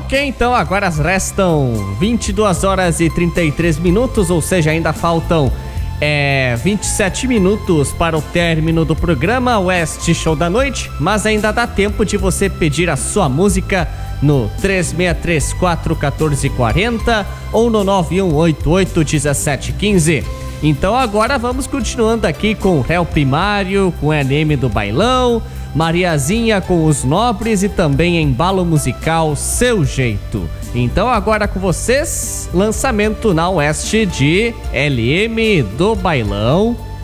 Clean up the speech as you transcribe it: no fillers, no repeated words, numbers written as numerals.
Ok, então agora restam 22 horas e 33 minutos, ou seja, ainda faltam 27 minutos para o término do programa Oeste Show da Noite, mas ainda dá tempo de você pedir a sua música no 3634-1440 ou no 9188-1715. Então agora vamos continuando aqui com o Réu Primário, com o LM do Bailão, Mariazinha com Os Nobres e também embalo musical Seu Jeito. Então agora com vocês, lançamento na Oeste de LM do Bailão.